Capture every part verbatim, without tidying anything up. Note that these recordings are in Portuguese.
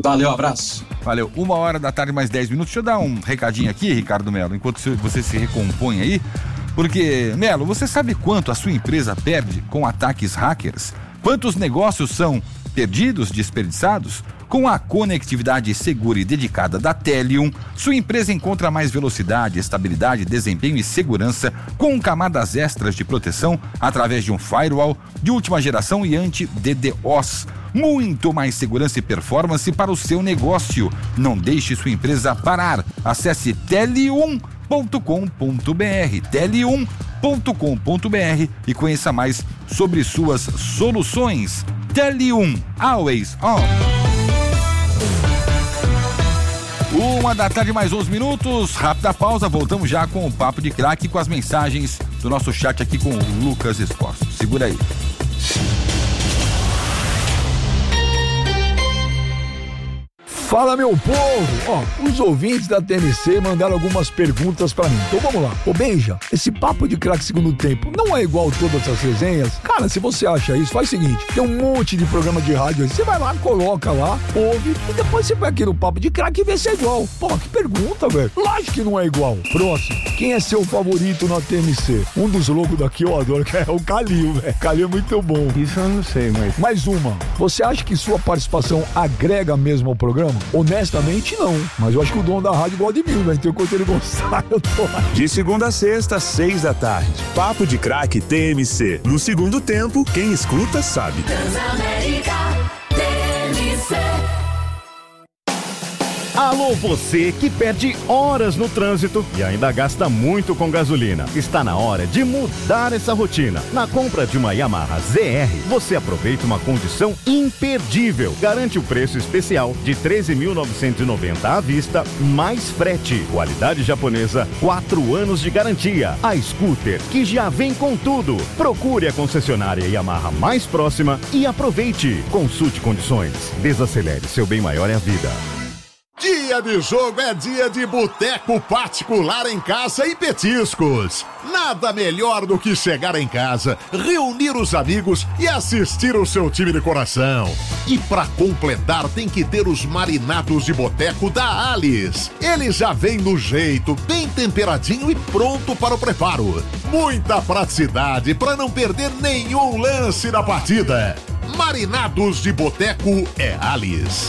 Valeu, abraço. Valeu. Uma hora da tarde, mais dez minutos. Deixa eu dar um recadinho aqui, Ricardo Melo, enquanto você se recompõe aí. Porque, Melo, você sabe quanto a sua empresa perde com ataques hackers? Quantos negócios são perdidos, desperdiçados? Com a conectividade segura e dedicada da Telium, sua empresa encontra mais velocidade, estabilidade, desempenho e segurança com camadas extras de proteção através de um firewall de última geração e anti-D DDoS. Muito mais segurança e performance para o seu negócio. Não deixe sua empresa parar. Acesse telium ponto com ponto br, telium ponto com ponto br e conheça mais sobre suas soluções. Telium, always on. Uma da tarde, mais onze minutos, rápida pausa, voltamos já com o Papo de Craque, com as mensagens do nosso chat aqui com o Lucas Esforço. Segura aí. Fala, meu povo! Ó, os ouvintes da T N C mandaram algumas perguntas pra mim. Então vamos lá. Ô, Benja, esse Papo de Craque segundo tempo não é igual todas as resenhas? Cara, se você acha isso, faz o seguinte, tem um monte de programa de rádio aí, você vai lá, coloca lá, ouve, e depois você vai aqui no Papo de Craque e vê se é igual. Pô, que pergunta, velho. Lógico que não é igual. Próximo. Quem é seu favorito na T N C? Um dos loucos daqui eu adoro, que é o Calil, velho. Calil é muito bom. Isso eu não sei, mas... Mais uma. Você acha que sua participação agrega mesmo ao programa? Honestamente, não. Mas eu acho que o dono da rádio gosta de mim, velho. Então, enquanto ele gostar, eu tô lá. De segunda a sexta, seis da tarde. Papo de Craque T M C. No segundo tempo, quem escuta sabe. Transamérica T M C. Alô, você que perde horas no trânsito e ainda gasta muito com gasolina. Está na hora de mudar essa rotina. Na compra de uma Yamaha Z R, você aproveita uma condição imperdível. Garante o preço especial de treze mil novecentos e noventa reais à vista, mais frete. Qualidade japonesa, quatro anos de garantia. A scooter que já vem com tudo. Procure a concessionária Yamaha mais próxima e aproveite. Consulte condições. Desacelere, seu bem maior é a vida. Dia de jogo é dia de boteco particular em casa e petiscos. Nada melhor do que chegar em casa, reunir os amigos e assistir o seu time de coração. E pra completar tem que ter os marinados de boteco da Alice. Ele já vem no jeito, bem temperadinho e pronto para o preparo. Muita praticidade para não perder nenhum lance da partida. Marinados de boteco é Alice.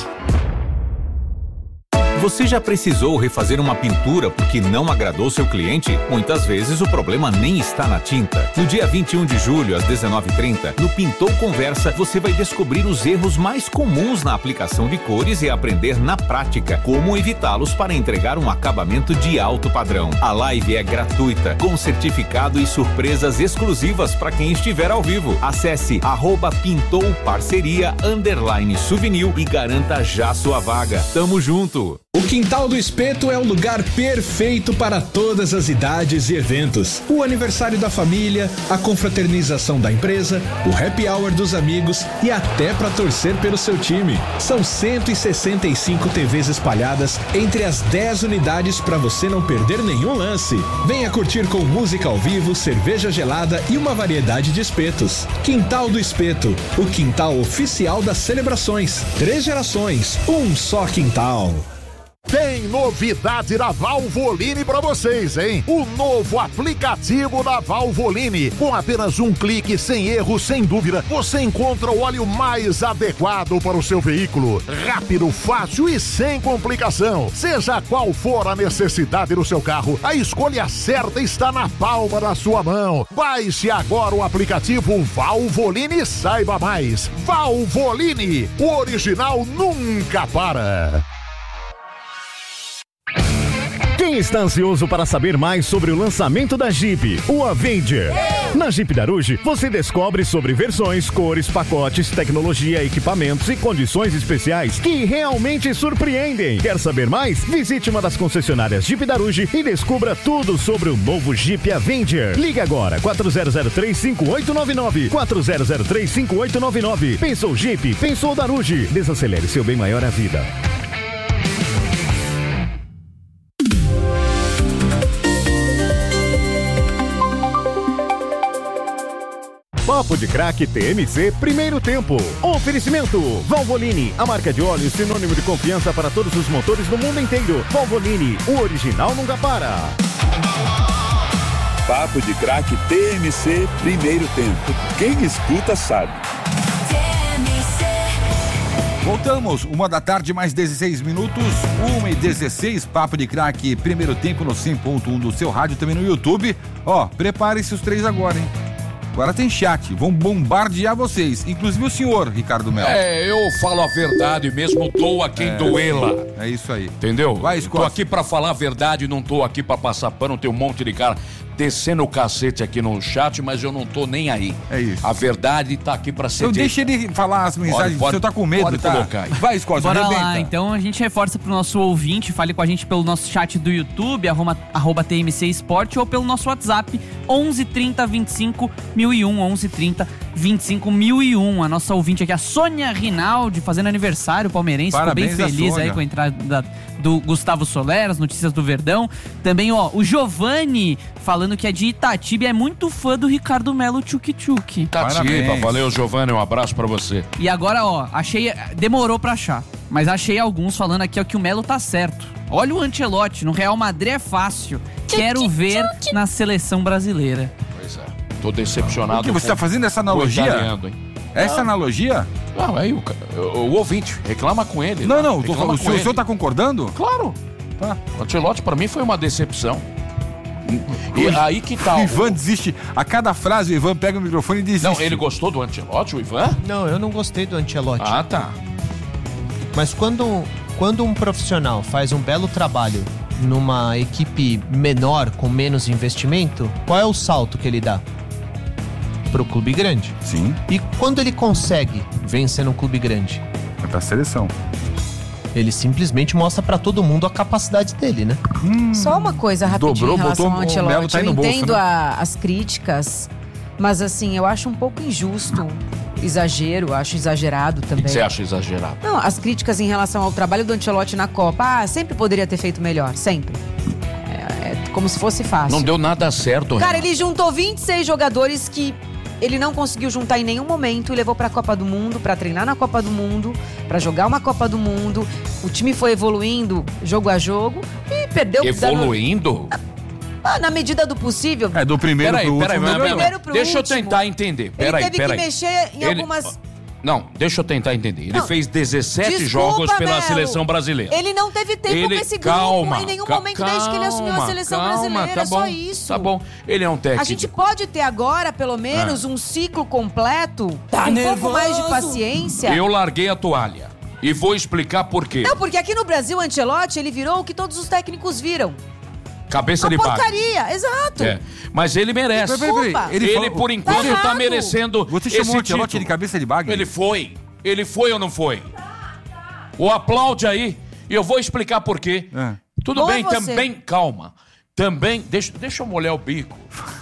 Você já precisou refazer uma pintura porque não agradou seu cliente? Muitas vezes o problema nem está na tinta. No dia vinte e um de julho, às dezenove e trinta, no Pintou Conversa, você vai descobrir os erros mais comuns na aplicação de cores e aprender na prática como evitá-los para entregar um acabamento de alto padrão. A live é gratuita, com certificado e surpresas exclusivas para quem estiver ao vivo. Acesse arroba pintou parceria underline souvenir e garanta já sua vaga. Tamo junto! O Quintal do Espeto é o lugar perfeito para todas as idades e eventos. O aniversário da família, a confraternização da empresa, o happy hour dos amigos e até para torcer pelo seu time. São cento e sessenta e cinco T Vs espalhadas entre as dez unidades para você não perder nenhum lance. Venha curtir com música ao vivo, cerveja gelada e uma variedade de espetos. Quintal do Espeto, o quintal oficial das celebrações. Três gerações, um só quintal. Tem novidade da Valvoline pra vocês, hein? O novo aplicativo da Valvoline. Com apenas um clique, sem erro, sem dúvida, você encontra o óleo mais adequado para o seu veículo. Rápido, fácil e sem complicação. Seja qual for a necessidade do seu carro, a escolha certa está na palma da sua mão. Baixe agora o aplicativo Valvoline e saiba mais. Valvoline, o original nunca para. Quem está ansioso para saber mais sobre o lançamento da Jeep, o Avenger? Na Jeep Daruge, você descobre sobre versões, cores, pacotes, tecnologia, equipamentos e condições especiais que realmente surpreendem. Quer saber mais? Visite uma das concessionárias Jeep Daruge e descubra tudo sobre o novo Jeep Avenger. Ligue agora, quatro zero zero três, cinco oito nove nove, quatro zero zero três, cinco oito nove nove. Pensou Jeep? Pensou Daruge. Desacelere, seu bem maior é a vida. Papo de Craque T M C, primeiro tempo. Oferecimento, Valvoline, a marca de óleo sinônimo de confiança para todos os motores do mundo inteiro. Valvoline, o original nunca para. Papo de Craque T M C, primeiro tempo. Quem escuta sabe. Voltamos, uma da tarde, mais dezesseis minutos, uma e dezesseis, Papo de Craque, primeiro tempo no cem ponto um do seu rádio, também no YouTube. Ó, prepare-se os três agora, hein? Agora tem chat, vão bombardear vocês, inclusive o senhor, Ricardo Melo. É, eu falo a verdade mesmo, doa quem é, doê-la. É isso aí. Entendeu? Vai, Scott. Tô aqui pra falar a verdade, não tô aqui pra passar pano, tem um monte de cara descendo o cacete aqui no chat, mas eu não tô nem aí. É isso. A verdade tá aqui pra ser Eu dita. deixo ele falar as mensagens, Pode, o senhor tá com medo, pode tá? colocar aí. Vai, Scott, Bora arrebenta. lá, então a gente reforça pro nosso ouvinte, fale com a gente pelo nosso chat do YouTube, arroba, arroba T M C Esporte, ou pelo nosso WhatsApp, onze trinta vinte e cinco mil e um, onze trinta vinte e cinco mil e um. A nossa ouvinte aqui, a Sônia Rinaldi, fazendo aniversário palmeirense, Parabéns, ficou bem feliz aí com a entrada da, do Gustavo Soler, as notícias do Verdão. Também, ó, o Giovanni, falando que é de Itatiba, é muito fã do Ricardo Melo Tchuk-Tchuk. Itatiba, valeu, Giovanni, um abraço pra você. E agora, ó, achei, demorou pra achar, mas achei alguns falando aqui, ó, que o Melo tá certo. Olha o Ancelotti, no Real Madrid é fácil. Quero ver na seleção brasileira. Pois é, tô decepcionado. O que você tá fazendo essa analogia? Italiano, hein? Essa não. analogia? Não, aí o, o, o ouvinte, reclama com ele. Não, tá? não, tô falando, o senhor, o senhor tá concordando? Claro. Tá. O Ancelotti pra mim foi uma decepção. E aí que tal? O Ivan desiste. A cada frase o Ivan pega o microfone e desiste. Não, ele gostou do Ancelotti, o Ivan? Não, eu não gostei do Ancelotti. Ah, tá. Mas quando, quando um profissional faz um belo trabalho numa equipe menor, com menos investimento, qual é o salto que ele dá? Pro clube grande. Sim. E quando ele consegue vencer num clube grande? É pra seleção. Ele simplesmente mostra pra todo mundo a capacidade dele, né? Hum, Só uma coisa rapidinho dobrou, em relação botou, ao Ancelotti. tá eu bolso, entendo né? a, as críticas, mas assim, eu acho um pouco injusto, exagero, acho exagerado também. O que você acha exagerado? Não, as críticas em relação ao trabalho do Ancelotti na Copa, ah, sempre poderia ter feito melhor, sempre. É, é como se fosse fácil. Não deu nada certo, Cara, Renato. ele juntou vinte e seis jogadores que ele não conseguiu juntar em nenhum momento e levou pra Copa do Mundo, pra treinar na Copa do Mundo, pra jogar uma Copa do Mundo. O time foi evoluindo jogo a jogo e perdeu... Evoluindo? Ah, na medida do possível. É, do primeiro peraí, pro peraí, último. peraí, do primeiro pro deixa último. eu tentar entender. Peraí, ele teve peraí. que mexer em Ele- algumas... Não, deixa eu tentar entender. Ele Não, fez dezessete Desculpa, jogos pela Melo. seleção brasileira. Ele não teve tempo Ele- com esse calma, grupo em nenhum ca- momento desde que ele assumiu a calma, seleção calma, brasileira. tá É só bom, isso. Tá bom. Ele é um técnico. A gente pode ter agora, pelo menos, um ciclo completo, com um pouco mais de paciência. Eu larguei a toalha. E vou explicar por quê. Não, porque aqui no Brasil, o Ancelotti, ele virou o que todos os técnicos viram. Cabeça de Uma bagre. porcaria, exato. É. Mas ele merece. Peraí, peraí, peraí. Ele, Ele falou- por enquanto, Tá tá, errado. merecendo Você esse chamou o Ancelotti título. de cabeça de bagre? Ele foi. Ele foi ou não foi? O aplaude aí. E eu vou explicar por quê. É. Tudo Bom bem, você. também, calma. Também, deixa, deixa eu molhar o bico.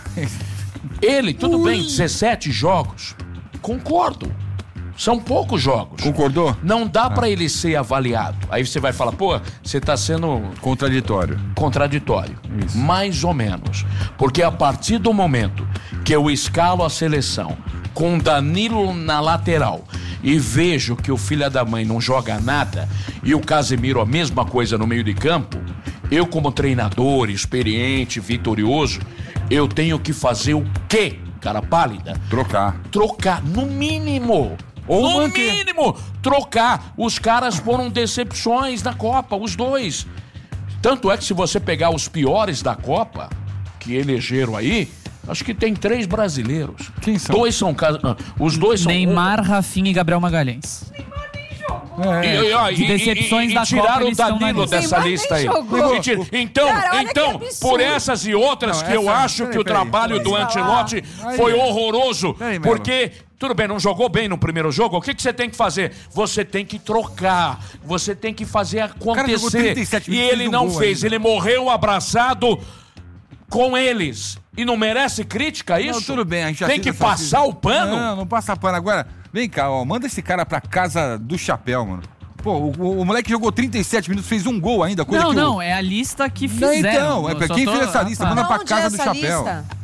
Ele, tudo Ui. bem, dezessete jogos. Concordo. São poucos jogos. Concordou? Não dá pra ele ser avaliado. Aí você vai falar, pô, você tá sendo Contraditório. contraditório. Isso. Mais ou menos. Porque a partir do momento que eu escalo a seleção com Danilo na lateral e vejo que o filho da mãe não joga nada e o Casemiro a mesma coisa no meio de campo, eu como treinador experiente, vitorioso, eu tenho que fazer o quê, cara pálida? Trocar. Trocar, no mínimo. Ou no manter. mínimo, trocar. Os caras foram decepções na Copa, os dois. Tanto é que se você pegar os piores da Copa, que elegeram aí, acho que tem três brasileiros. Quem são? Dois são... ca- ah, Os dois são... Neymar, Rafinha e Gabriel Magalhães. E, e, ó, De e- decepções e- e da tiraram Copa, o eles estão na Danilo lista. dessa Neymar lista aí. nem jogou. E tira- Então, Cara, olha então que absurdo. por essas e outras Não, que eu essa- acho peraí, que o peraí. trabalho do Peraí. Ancelotti Aí, foi Melo. horroroso, Peraí, Melo. porque... Tudo bem, não jogou bem no primeiro jogo? O que, que você tem que fazer? Você tem que trocar. Você tem que fazer acontecer. jogou trinta e sete E minutos, ele fez um não gol fez. ainda. Ele morreu abraçado com eles. E não merece crítica isso? Não, tudo bem, a gente já Tem fez que essa- passar o pano? Não, não passa pano. Agora, vem cá, ó, manda esse cara pra casa do chapéu, mano. Pô, o, o- o moleque jogou trinta e sete minutos, fez um gol ainda. Coisa Não, que o- não, é a lista que Não, fizeram. então, é Eu pra só quem tô- fez essa lista, Ah, tá. manda pra Onde casa é do essa chapéu. lista?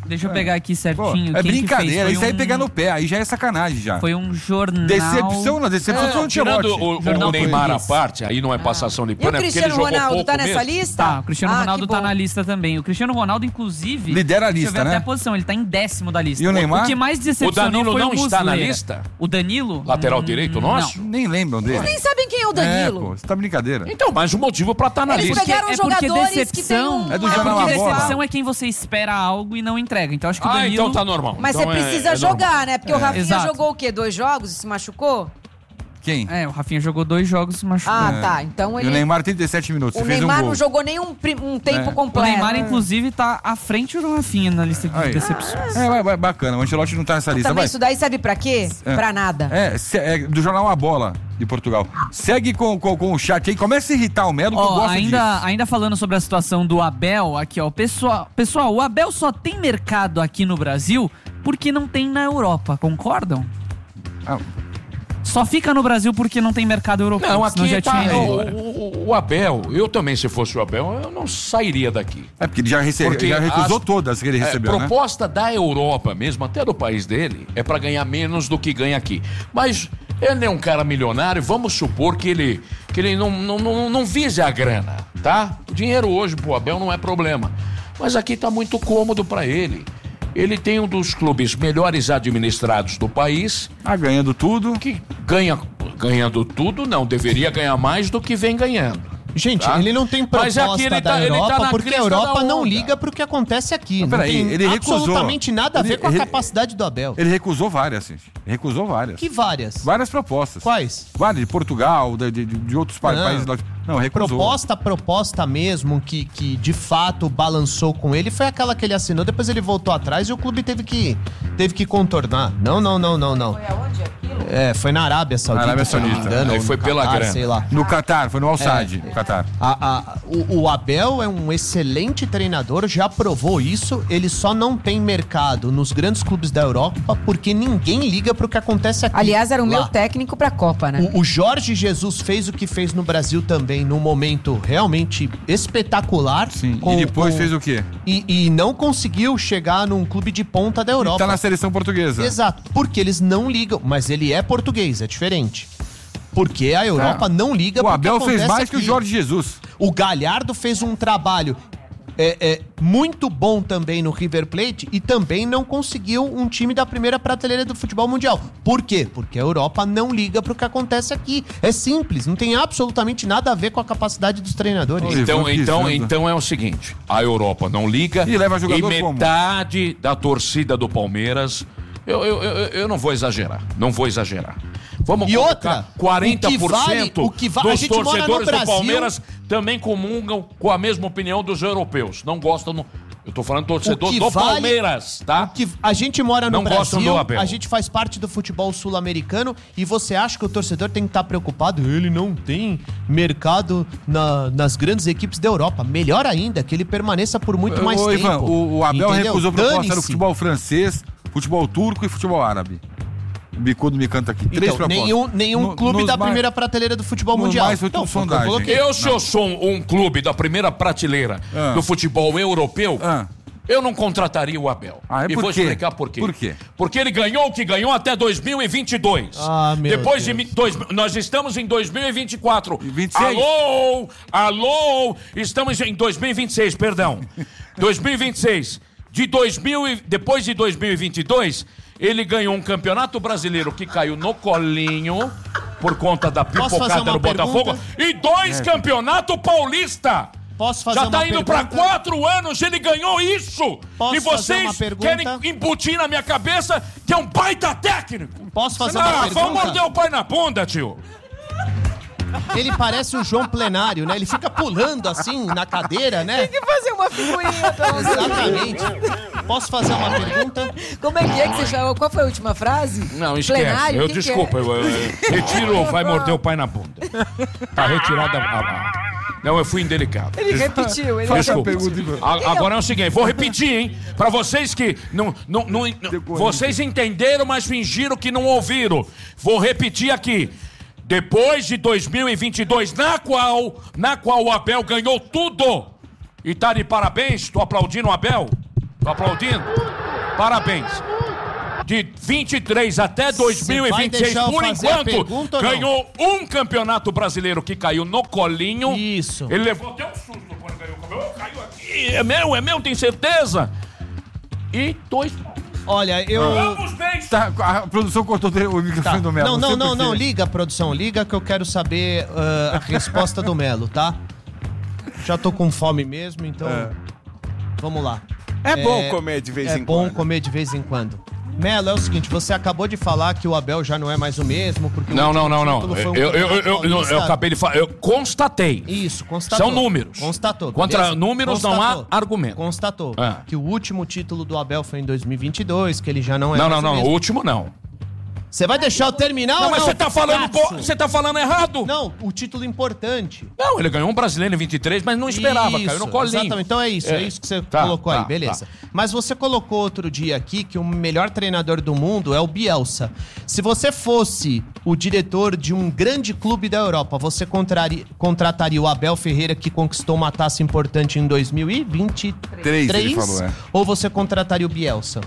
Deixa eu pegar aqui certinho. Pô, é quem brincadeira, que fez. isso Foi aí um... pegar no pé, aí já é sacanagem já. Foi um jornal... Decepção, não, decepção É, foi um tirando Ancelotti. o, o Jornal Neymar à português. parte, aí não é passação de E o pano, é porque ele Cristiano jogou Ronaldo pouco tá nessa mesmo. lista? Tá, o Cristiano Ah, Ronaldo que tá bom. na lista também. O Cristiano Ronaldo, inclusive... Lidera a deixa eu lista, ver né? até a posição, ele tá em décimo da lista. E o Neymar? O que mais O decepcionou Danilo foi não o está na Muslera. lista? O Danilo? Lateral Hum, direito nosso? Nem lembram dele. Vocês nem sabem quem é o É, Danilo. pô, você tá brincadeira. Então, mas o motivo pra estar na Eles lista. pegaram É porque jogadores que decepção... têm um- É do é jornal porque A Bola. decepção é quem você espera algo e não entrega. Então acho que o Ah, Danilo... então tá normal. Mas Então você é- precisa é jogar, normal. né? Porque o Rafinha Exato. jogou o quê? Dois jogos e se machucou? Quem? É, o Rafinha jogou dois jogos e se machucou. Ah, É. tá. Então E ele... o Neymar trinta e sete minutos, O fez um Neymar gol. não jogou nem um, pri- um tempo É. O completo. Neymar, inclusive, tá à frente do Rafinha na lista de Aí. decepções. É, vai, vai, bacana, o Ancelotti não tá nessa lista, Também vai. isso daí serve pra quê? É. Pra nada. É, se- é, do jornal A Bola, de Portugal. Segue com, com, com o chat aí, começa a irritar o Melo, que eu Ó, gosto ainda, disso. ainda falando sobre a situação do Abel, aqui ó, pessoal, pessoal, o Abel só tem mercado aqui no Brasil porque não tem na Europa, concordam? Ah, Só fica no Brasil porque não tem mercado europeu, Não, senão aqui já tá, tinha ido o, embora. o- o Abel, eu também, se fosse o Abel, eu não sairia daqui. é porque ele já, recebeu, Porque já recusou as- todas que ele É, recebeu, né? proposta da Europa mesmo, até do país dele, é pra ganhar menos do que ganha aqui. Mas ele é um cara milionário, vamos supor que ele, que ele não, não, não, não vise a grana, tá? O dinheiro hoje pro Abel não é problema. Mas aqui tá muito cômodo pra ele. Ele tem um dos clubes melhores administrados do país, Ah, ganhando tudo. que ganha, ganhando tudo, não, deveria ganhar mais do que vem ganhando. Gente, Tá? ele não tem Mas proposta aqui ele da tá- ele tá Europa na porque a crista Europa da não onda. liga pro que acontece aqui. Mas Não peraí, tem ele recusou. absolutamente nada a ver Ele- com a ele- capacidade do Abel. Ele recusou várias, gente. Ele recusou várias. Que várias? Várias propostas. Quais? Várias, de Portugal, de, de, de outros pa- Não. países. lá- Não, recusou. Proposta, proposta mesmo, que, que de fato balançou com ele, foi aquela que ele assinou, depois ele voltou atrás e o clube teve que, teve que contornar. Não, não, não, não, não. Foi aonde aquilo? É, foi na Arábia Saudita, Arábia se eu não me Saudita. engano, Aí ou foi no pela Catar, grana. sei lá. No Catar, foi no Al-Sadd, no Catar. A- a- o, o Abel é um excelente treinador, já provou isso. Ele só não tem mercado nos grandes clubes da Europa porque ninguém liga pro que acontece aqui. Aliás, era o meu Lá. técnico pra Copa, né? O, o Jorge Jesus fez o que fez no Brasil também, num momento realmente espetacular. Sim. com- e depois com- fez o quê? E, e não conseguiu chegar num clube de ponta da Europa. Tá na seleção portuguesa. Exato, porque eles não ligam. Mas ele é português, é diferente. Porque a Europa É. não liga O pro Abel que fez acontece mais que o aqui. Jorge Jesus. O Galhardo fez um trabalho é, é, muito bom também no River Plate e também não conseguiu um time da primeira prateleira do futebol mundial. Por quê? Porque a Europa não liga pro que acontece aqui. É simples, não tem absolutamente nada a ver com a capacidade dos treinadores. Oi. Então, vão então, pisando. então é o seguinte, a Europa não liga E leva jogador e como? metade da torcida do Palmeiras, eu, eu, eu, eu não vou exagerar, não vou exagerar. Vamos E colocar outra, quarenta por cento o que vale- o que va- a dos gente mora no torcedores do Brasil- Palmeiras também comungam com a mesma opinião dos europeus. Não gostam, no, eu tô falando torcedor O que do vale- Palmeiras, tá? O que a gente mora no Não gostam Brasil, do Abel. a gente faz parte do futebol sul-americano e você acha que o torcedor tem que estar preocupado? Ele não tem mercado na- nas grandes equipes da Europa. Melhor ainda, que ele permaneça por muito mais Ô, tempo. Ivan, o, o Abel Entendeu? recusou proposta Dane-se. no futebol francês, futebol turco e futebol árabe. O Bicudo me canta aqui. Três Então, propostas. nenhum, nenhum No- clube nos da mais- primeira prateleira do futebol nos mundial. mais foi tudo Então, foi o que eu sondagem. coloquei. Eu, se eu sou um, um clube da primeira prateleira Ah. do futebol europeu, Ah. eu não contrataria o Abel. Ah, é e por vou quê? explicar por quê. Por quê? Porque ele ganhou o que ganhou até dois mil e vinte e dois. Ah, meu Depois de Deus. mi- dois, nós estamos em dois mil e vinte e quatro. E vinte e seis. Alô, alô, estamos em dois mil e vinte e seis, perdão. dois mil e vinte e seis. De dois mil e, depois de dois mil e vinte e dois, ele ganhou um campeonato brasileiro que caiu no colinho por conta da Posso fazer pipocada uma no Botafogo pergunta? e dois campeonato paulista. Posso fazer Já uma tá indo pra pergunta? quatro anos, ele ganhou isso! Posso e fazer uma vocês pergunta? querem embutir na minha cabeça que é um baita técnico! Posso fazer ah, uma vamos pergunta? morder o pai na bunda, tio! Ele parece o João Plenário, né? Ele fica pulando assim na cadeira, né? Tem que fazer uma figurinha pra você. Exatamente. Posso fazer uma pergunta? Como é que é que você chamou? Qual foi a última frase? Não, esquece. Plenário? eu Que que desculpa, é? eu, eu, retiro, vai morder o pai na bunda. Tá retirada a. a- Não, eu fui indelicado. Ele repetiu, ele Faça a Desculpa. pergunta, Ivan. A- agora é o seguinte, vou repetir, hein? Pra vocês que não, não, não, não- vocês entenderam, mas fingiram que não ouviram. Vou repetir aqui. Depois de dois mil e vinte e dois, na qual, na qual o Abel ganhou tudo. E tá de parabéns, tô aplaudindo o Abel. Tô Tô aplaudindo? Parabéns. De vinte e três até dois mil e vinte e seis, por enquanto, ganhou um campeonato brasileiro que caiu no colinho. Isso. Ele levou até um susto quando ganhou o campeonato. Oh, caiu aqui, é meu, é meu, tem certeza? E dois... Olha, eu... Vamos bem. Tá, a produção cortou o microfone Tá. do Melo. Não, não, sei não, por quê. não, liga, produção, liga que eu quero saber uh, a resposta do Melo, tá? Já tô com fome mesmo, então É. vamos lá. É bom comer de vez é em bom quando. comer de vez em quando. Melo, é o seguinte, você acabou de falar que o Abel já não é mais o mesmo, porque Não, o não, último não, não. título foi um Eu, eu, eu, campeonato eu, eu, paulista. eu acabei de falar, eu constatei. Isso, constatou. São números. Constatou. Contra beleza? números não há Constatou. argumento. Constatou Ah. que o último título do Abel foi em dois mil e vinte e dois, que ele já não é Não, mais não, o não, o mesmo. último não. Você vai deixar eu terminar Não, ou mas não? você tá falando, Caço? pô, você tá falando errado. Não, o título importante. Não, ele ganhou um brasileiro em vinte e três, mas não esperava, Isso, caiu no colinho. Exatamente, então é isso, é, É. isso que você Tá, colocou tá, aí, beleza. tá. Mas você colocou outro dia aqui que o melhor treinador do mundo é o Bielsa. Se você fosse o diretor de um grande clube da Europa, você contrari- contrataria o Abel Ferreira, que conquistou uma taça importante em dois mil e vinte e três? Três, ele falou, é. Ou você contrataria o Bielsa?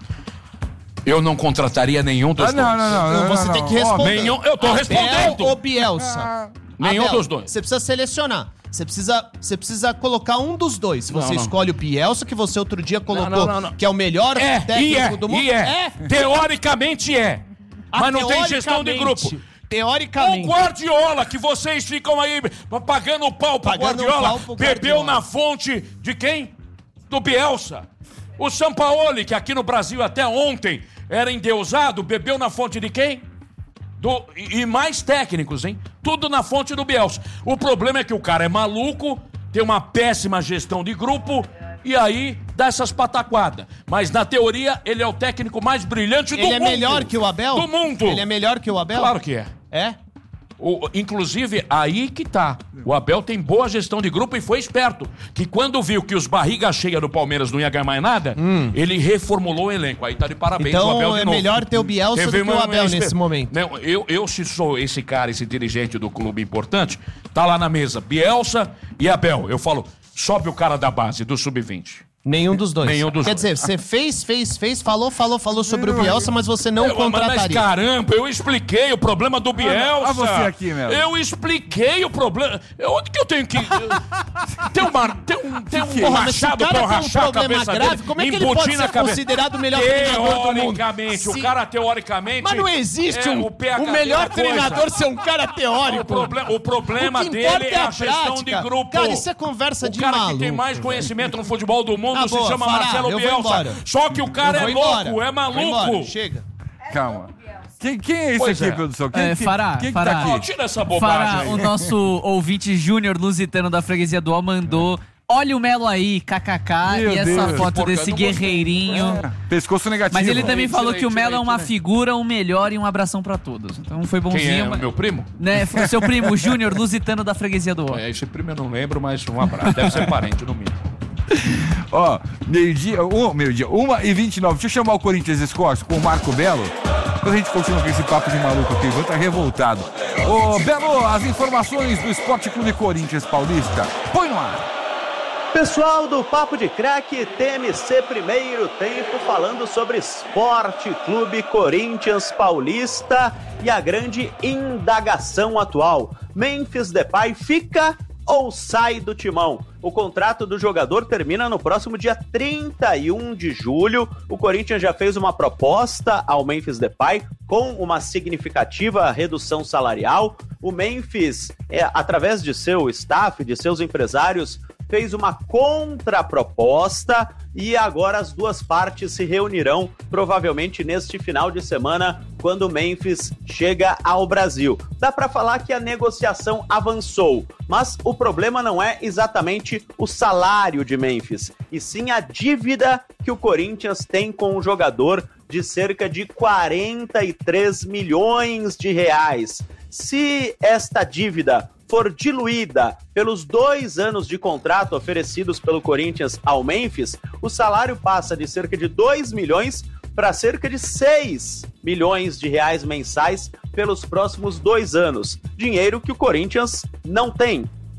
Eu não contrataria nenhum dos Ah, não, dois. não, não, não, Você não, tem não. que responder. Ó, nenhum- eu tô Abel respondendo. ou Bielsa? Nenhum Abel, dos dois. Você precisa selecionar. Você precisa, você precisa colocar um dos dois. Você Não, não. escolhe o Bielsa, que você outro dia colocou, não, não, não. que é o melhor É, técnico e é, do mundo. e é. Teoricamente é. Ah, Mas não tem gestão de grupo. teoricamente. O Teoricamente. Guardiola, que vocês ficam aí pagando o pau pro Pagando o Guardiola, pau pro bebeu Guardiola. na fonte de quem? Do Bielsa. O Sampaoli, que aqui no Brasil até ontem era endeusado, bebeu na fonte de quem? Do, e, e mais técnicos, hein? Tudo na fonte do Bielsa. O problema é que o cara é maluco, tem uma péssima gestão de grupo e aí dá essas pataquadas. Mas na teoria ele é o técnico mais brilhante do Ele mundo. é melhor que o Abel? Do mundo. Ele é melhor que o Abel? Claro que é. É? O, inclusive, aí que tá. O Abel tem boa gestão de grupo e foi esperto. Que quando viu que os barriga cheia do Palmeiras não ia ganhar mais nada, ele reformulou o elenco. Aí tá de parabéns Então o Abel de é novo. melhor ter o Bielsa Teve do que o uma- Abel uma- nesse momento. Não, eu, eu, se sou esse cara, esse dirigente do clube importante, tá lá na mesa, Bielsa e Abel. Eu falo, sobe o cara da base, do sub vinte. Nenhum dos dois. Nenhum dos Quer dois. dizer, você fez, fez, fez, falou, falou, falou sobre o Bielsa, mas você não Eu- mas, contrataria. caramba, eu expliquei o problema do Bielsa. olha você aqui, Melo. Eu expliquei o problema. Eu- Onde que eu tenho que... eu- tem uma, tem um, tem um Porra, mas se o machado cara pra eu tem um rachar a problema cabeça grave, dele, como é que ele embutir pode na ser cabeça. considerado o melhor treinador do mundo? Teoricamente, Se- o cara teoricamente... Mas não existe é, um, o PhD o melhor da coisa. treinador ser um cara teórico. O, proble- o problema O que dele importa é é a, a gestão prática. de grupo. Cara, isso é conversa o de cara maluco, que tem mais conhecimento no futebol do mundo Tá se boa, chama Fará, Marcelo eu vou Bielsa. embora. Só que o cara Eu é vou louco, embora. é Vou embora, maluco. chega. Calma. Quem, quem é esse Pois aqui, é. produção? Quem, É, quem, Fará, quem que Fará. tá Ó, aqui? tira essa bobagem Fará, aí. o nosso ouvinte júnior lusitano da freguesia do Ó mandou. Olha o Melo aí, kkk, Meu e essa Deus. foto Porca, desse eu não gostei. guerreirinho. Pescoço negativo. Mas ele também Tira aí, falou que o tira aí, Melo é uma tira aí. figura, um melhor e um abração pra todos. Então foi bonzinho. Quem é? mas- Meu primo? Né, foi o seu primo, Júnior Lusitano da freguesia do Ó. É, esse primo eu não lembro, mas um abraço. Deve ser parente, no mínimo. Ó, meio-dia, um, meio-dia, uma e vinte e nove. Deixa eu chamar o Corinthians Scores com o Marco Belo. Depois a gente continua com esse papo de maluco aqui. Vou tá revoltado. Ô, Belo, as informações do Esporte Clube Corinthians Paulista. Põe no ar. Pessoal do Papo de Craque, T M C Primeiro Tempo, falando sobre Esporte Clube Corinthians Paulista e a grande indagação atual. Memphis Depay fica ou sai do timão? O contrato do jogador termina no próximo dia trinta e um de julho. O Corinthians já fez uma proposta ao Memphis Depay com uma significativa redução salarial. O Memphis, é, através de seu staff, de seus empresários, fez uma contraproposta e agora as duas partes se reunirão provavelmente neste final de semana quando o Memphis chega ao Brasil. Dá para falar que a negociação avançou, mas o problema não é exatamente o salário de Memphis, e sim a dívida que o Corinthians tem com o jogador de cerca de quarenta e três milhões de reais. Se esta dívida for diluída pelos dois anos de contrato oferecidos pelo Corinthians ao Memphis, o salário passa de cerca de dois milhões para cerca de seis milhões de reais mensais pelos próximos dois anos. Dinheiro que o Corinthians não tem.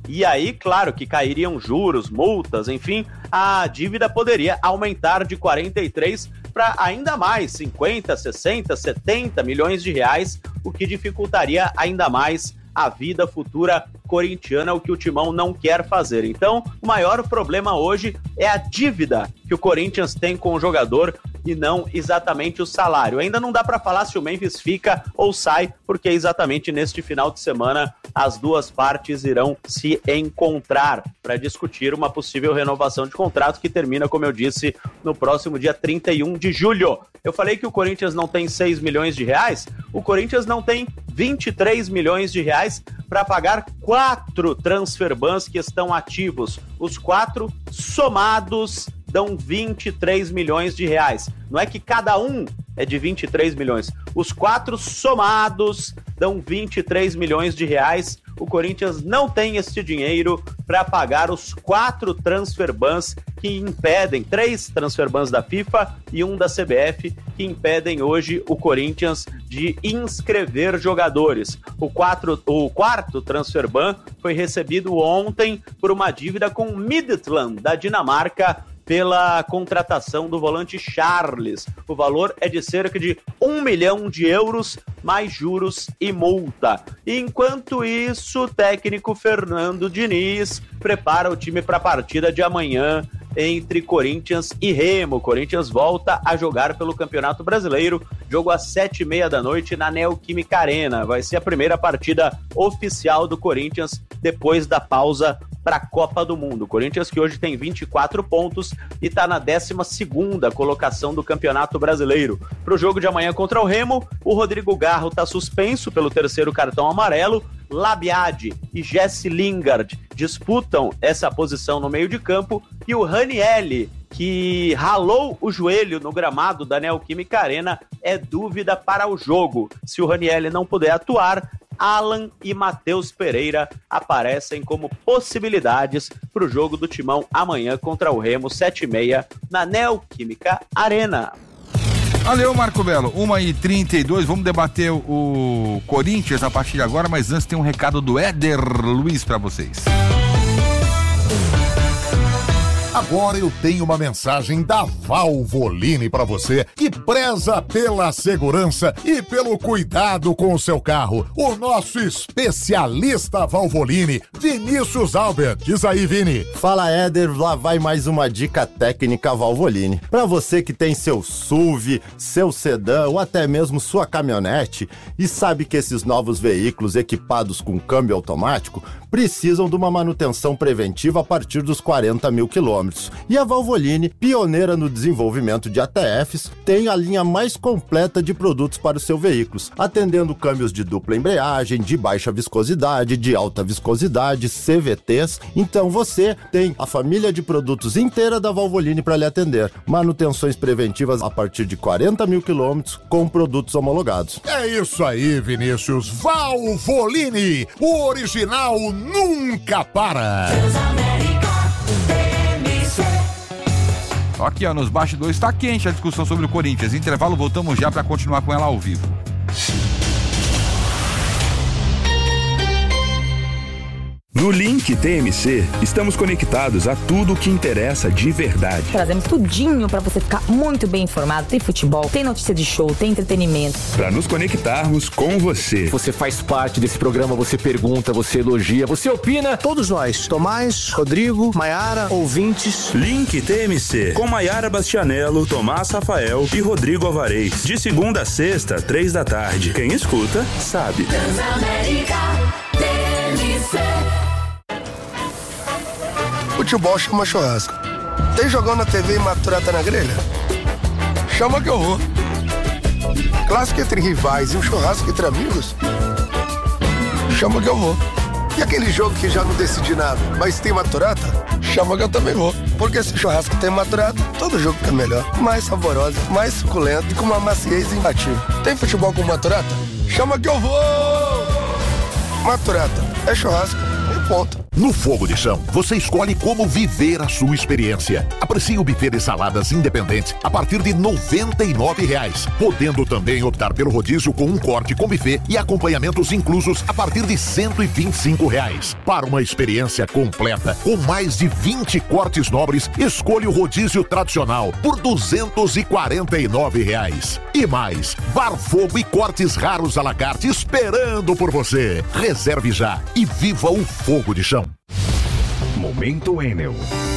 E aí, claro, que cairiam juros, multas, enfim, a dívida poderia aumentar de quarenta e três para ainda mais, cinquenta, sessenta, setenta milhões de reais, o que dificultaria ainda mais a vida futura corintiana, o que o Timão não quer fazer. Então, o maior problema hoje é a dívida que o Corinthians tem com o jogador e não exatamente o salário. Ainda não dá para falar se o Memphis fica ou sai, porque exatamente neste final de semana as duas partes irão se encontrar para discutir uma possível renovação de contrato que termina, como eu disse, no próximo dia trinta e um de julho. Eu falei que o Corinthians não tem seis milhões de reais, o Corinthians não tem vinte e três milhões de reais para pagar quatro transfer bans que estão ativos. Os quatro somados dão vinte e três milhões de reais. Não é que cada um é de vinte e três milhões. Os quatro somados dão vinte e três milhões de reais. O Corinthians não tem esse dinheiro para pagar os quatro transfer bans que impedem, três transfer bans da FIFA e um da C B F, que impedem hoje o Corinthians de inscrever jogadores. O, quatro, o quarto transfer ban foi recebido ontem por uma dívida com o Midtjylland, da Dinamarca, pela contratação do volante Charles. O valor é de cerca de um milhão de euros, mais juros e multa. Enquanto isso, o técnico Fernando Diniz prepara o time para a partida de amanhã entre Corinthians e Remo. Corinthians volta a jogar pelo Campeonato Brasileiro, jogo às sete e meia da noite na Neoquímica Arena. Vai ser a primeira partida oficial do Corinthians depois da pausa para a Copa do Mundo. O Corinthians, que hoje tem vinte e quatro pontos e está na décima segunda colocação do Campeonato Brasileiro. Para o jogo de amanhã contra o Remo, o Rodrigo Garro está suspenso pelo terceiro cartão amarelo. Labiade e Jesse Lingard disputam essa posição no meio de campo, e o Ranieri, que ralou o joelho no gramado da Neoquímica Arena, é dúvida para o jogo. Se o Ranieri não puder atuar, Alan e Matheus Pereira aparecem como possibilidades para o jogo do Timão amanhã contra o Remo, sete e meia, na Neoquímica Arena. Valeu, Marco Belo. uma e trinta e dois, vamos debater o Corinthians a partir de agora, mas antes tem um recado do Éder Luiz para vocês. Agora eu tenho uma mensagem da Valvoline para você, que preza pela segurança e pelo cuidado com o seu carro. O nosso especialista Valvoline, Vinícius Albert. Diz aí, Vini. Fala, Éder. Lá vai mais uma dica técnica Valvoline. Para você que tem seu S U V, seu sedã ou até mesmo sua caminhonete e sabe que esses novos veículos equipados com câmbio automático precisam de uma manutenção preventiva a partir dos quarenta mil quilômetros. E a Valvoline, pioneira no desenvolvimento de A T Fs, tem a linha mais completa de produtos para os seus veículos, atendendo câmbios de dupla embreagem, de baixa viscosidade, de alta viscosidade, C V Ts. Então você tem a família de produtos inteira da Valvoline para lhe atender. Manutenções preventivas a partir de quarenta mil quilômetros com produtos homologados. É isso aí, Vinícius. Valvoline, o original nunca para. Aqui, ó, nos bastidores está quente a discussão sobre o Corinthians. Intervalo, voltamos já para continuar com ela ao vivo. No Link T M C, estamos conectados a tudo o que interessa de verdade. Trazemos tudinho para você ficar muito bem informado. Tem futebol, tem notícia de show, tem entretenimento. Para nos conectarmos com você. Você faz parte desse programa, você pergunta, você elogia, você opina. Todos nós, Tomás, Rodrigo, Maiara, ouvintes. Link T M C, com Maiara Bastianello, Tomás Rafael e Rodrigo Alvarez. De segunda a sexta, três da tarde. Quem escuta, sabe. Transamérica T M C. Futebol chama churrasco. Tem jogão na T V e maturata na grelha? Chama que eu vou. Clássico entre rivais e um churrasco entre amigos? Chama que eu vou. E aquele jogo que já não decidi nada, mas tem maturata? Chama que eu também vou. Porque se churrasco tem maturata, todo jogo fica melhor. Mais saboroso, mais suculento e com uma maciez imbatível. Tem futebol com maturata? Chama que eu vou! Maturata é churrasco e ponto. No Fogo de Chão, você escolhe como viver a sua experiência. Aprecie o buffet de saladas independente a partir de noventa e nove reais, podendo também optar pelo rodízio com um corte com buffet e acompanhamentos inclusos a partir de cento e vinte e cinco reais. Para uma experiência completa, com mais de vinte cortes nobres, escolha o rodízio tradicional por duzentos e quarenta e nove reais. E mais, Bar Fogo e cortes raros à la carte esperando por você. Reserve já e viva o Fogo de Chão. Momento Enel.